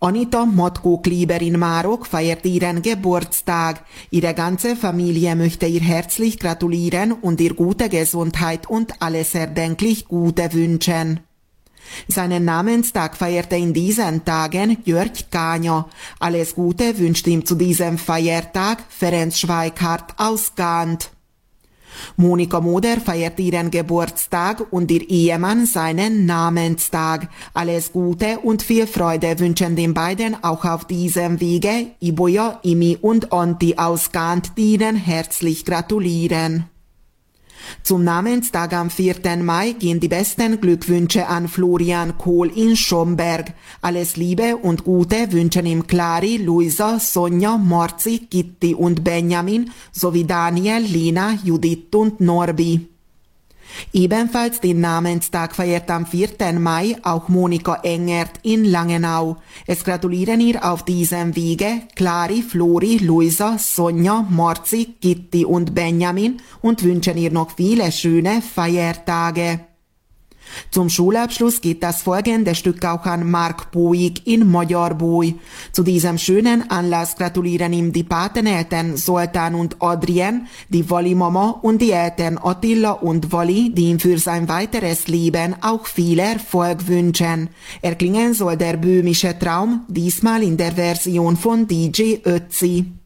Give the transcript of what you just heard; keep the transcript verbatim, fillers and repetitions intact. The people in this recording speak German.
Anita Matko-Klieber in Marok feiert ihren Geburtstag. Ihre ganze Familie möchte ihr herzlich gratulieren und ihr gute Gesundheit und alles erdenklich Gute wünschen. Seinen Namenstag feierte in diesen Tagen Jörg Kanya. Alles Gute wünscht ihm zu diesem Feiertag Ferenc Schweikart aus Gant. Monika Moder feiert ihren Geburtstag und ihr Ehemann seinen Namenstag. Alles Gute und viel Freude wünschen den beiden auch auf diesem Wege Iboja, Imi und Antti aus Gant, die ihnen herzlich gratulieren. Zum Namenstag am vierten Mai gehen die besten Glückwünsche an Florian Kohl in Schomberg. Alles Liebe und Gute wünschen ihm Clari, Luisa, Sonja, Marzi, Kitty und Benjamin sowie Daniel, Lena, Judith und Norbi. Ebenfalls den Namenstag feiert am vierten Mai auch Monika Engert in Langenau. Es gratulieren ihr auf diesem Wege Clari, Flori, Luisa, Sonja, Marzi, Kitty und Benjamin und wünschen ihr noch viele schöne Feiertage. Zum Schulabschluss geht das folgende Stück auch an Mark Boig in Magyarboy. Zu diesem schönen Anlass gratulieren ihm die Pateneltern Zoltán und Adrien, die Wally-Mama und die Eltern Attila und Wally, die ihm für sein weiteres Leben auch viel Erfolg wünschen. Erklingen soll der böhmische Traum, diesmal in der Version von D J Ötzi.